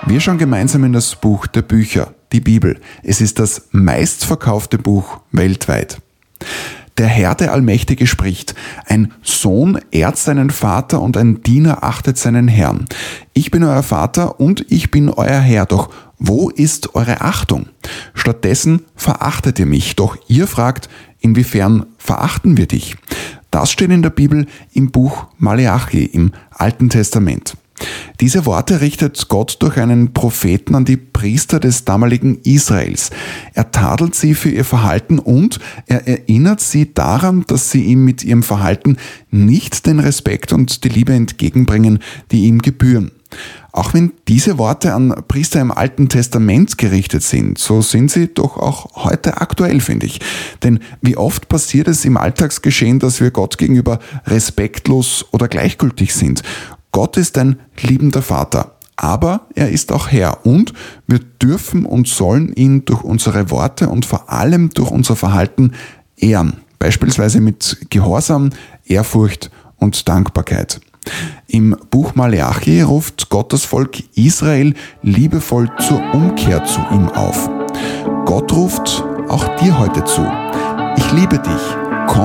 Wir schauen gemeinsam in das Buch der Bücher, die Bibel. Es ist das meistverkaufte Buch weltweit. Der Herr, der Allmächtige, spricht: Ein Sohn ehrt seinen Vater und ein Diener achtet seinen Herrn. Ich bin euer Vater und ich bin euer Herr, doch wo ist eure Achtung? Stattdessen verachtet ihr mich, doch ihr fragt, inwiefern verachten wir dich? Das steht in der Bibel im Buch Maleachi im Alten Testament. Diese Worte richtet Gott durch einen Propheten an die Priester des damaligen Israels. Er tadelt sie für ihr Verhalten und er erinnert sie daran, dass sie ihm mit ihrem Verhalten nicht den Respekt und die Liebe entgegenbringen, die ihm gebühren. Auch wenn diese Worte an Priester im Alten Testament gerichtet sind, so sind sie doch auch heute aktuell, finde ich. Denn wie oft passiert es im Alltagsgeschehen, dass wir Gott gegenüber respektlos oder gleichgültig sind. Gott ist ein liebender Vater, aber er ist auch Herr und wir dürfen und sollen ihn durch unsere Worte und vor allem durch unser Verhalten ehren, beispielsweise mit Gehorsam, Ehrfurcht und Dankbarkeit. Im Buch Maleachi ruft Gott das Volk Israel liebevoll zur Umkehr zu ihm auf. Gott ruft auch dir heute zu: Ich liebe dich.